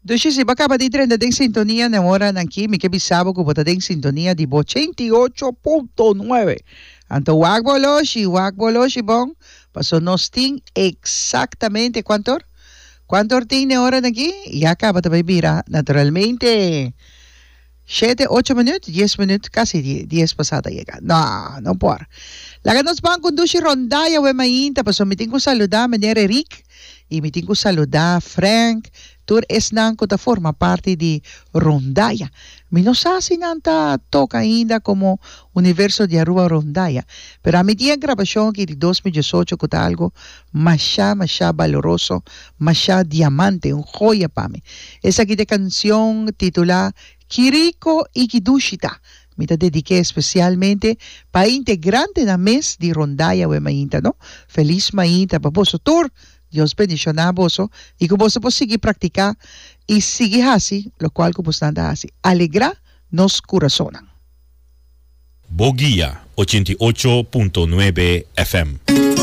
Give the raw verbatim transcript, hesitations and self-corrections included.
Doce si baka ba di tren dating sintonía na hora ng Kimi Kibisabo ko ba dating sintonía di ochenta y ocho punto nueve. Anto wagbolo si wagbolo si bong paso nos ting exactamente cuánto cuánto ting na hora aquí ya acaba de vivir naturalmente siete, ocho minutos, diez minutos, casi diez pasada llega. No, no por. La que nos van conducir rondalla we mainta, paso miting ko saluda manera Rick y miting ko saluda Frank. Tur es nang kota forma parte de rondalla. Minosasi nanta toca ainda como universo de Aruba rondalla. Pero a mi día grabación que de dos mil dieciocho kota algo masha, masha valoroso, masha diamante, un joya para mí. Esa aquí de canción titulada Kiriko Ikidushita. Me te dediqué especialmente para integrante del mes de rondalla we mainta, ¿no? Feliz mainta para vos, tur. Dios bendicionar a vos y que vos pues seguir practicar y seguir así, lo cual que vos anda así. Alegra nos corazonan. Boguía ochenta y ocho punto nueve F M.